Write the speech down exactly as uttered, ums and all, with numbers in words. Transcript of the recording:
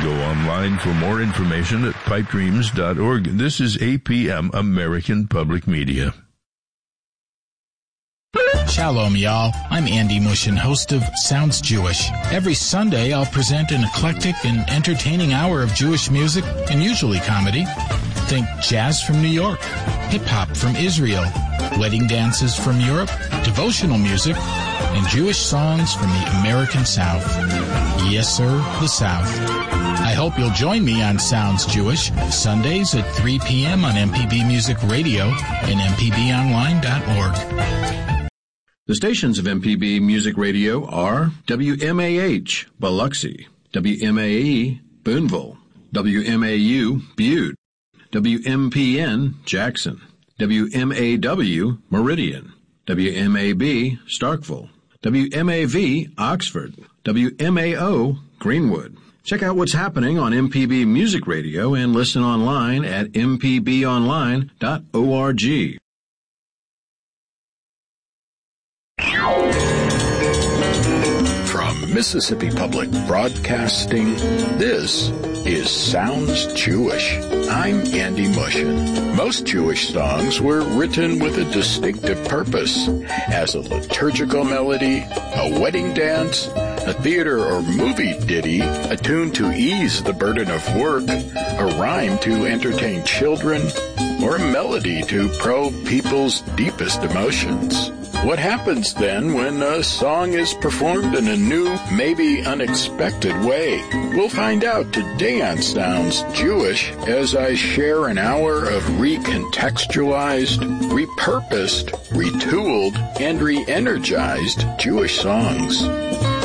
Go online for more information at pipe dreams dot org. This is A P M, American Public Media. Shalom, y'all. I'm Andy Mushin, host of Sounds Jewish. Every Sunday, I'll present an eclectic and entertaining hour of Jewish music and usually comedy. Think jazz from New York, hip-hop from Israel, wedding dances from Europe, devotional music, and Jewish songs from the American South. Yes, sir, the South. I hope you'll join me on Sounds Jewish, Sundays at three p.m. on M P B Music Radio and m p b online dot org. The stations of M P B Music Radio are W M A H, Biloxi, W M A E, Boonville, W M A U, Butte, W M P N, Jackson, W M A W, Meridian, W M A B, Starkville, W M A V, Oxford, W M A O, Greenwood. Check out what's happening on M P B Music Radio and listen online at m p b online dot org. From Mississippi Public Broadcasting, this is Sounds Jewish. I'm Andy Mushin. Most Jewish songs were written with a distinctive purpose, as a liturgical melody, a wedding dance, a theater or movie ditty, a tune to ease the burden of work, a rhyme to entertain children, or a melody to probe people's deepest emotions. What happens then when a song is performed in a new, maybe unexpected way? We'll find out today on Sounds Jewish as I share an hour of recontextualized, repurposed, retooled, and re-energized Jewish songs.